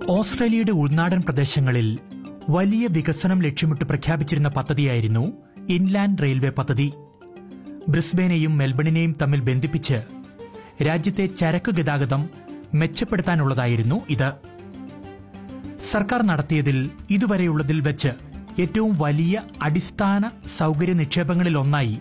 ഓസ്ട്രേലിയയുടെ ഉൾനാടൻ പ്രദേശങ്ങളിൽ വലിയ വികസനം ലക്ഷ്യമിട്ട് പ്രഖ്യാപിച്ചിരുന്ന പദ്ധതിയായിരുന്നു ഇൻലാൻഡ് റെയിൽവേ പദ്ധതി. ബ്രിസ്ബേനെയും മെൽബണിനെയും തമ്മിൽ ബന്ധിപ്പിച്ച് രാജ്യത്തെ ചരക്ക് ഗതാഗതം മെച്ചപ്പെടുത്താനുള്ളതായിരുന്നു ഇത്. സർക്കാർ നടത്തിയതിൽ ഇതുവരെയുള്ളതിൽ വെച്ച് ഏറ്റവും വലിയ അടിസ്ഥാന സൗകര്യ നിക്ഷേപങ്ങളിലൊന്നായി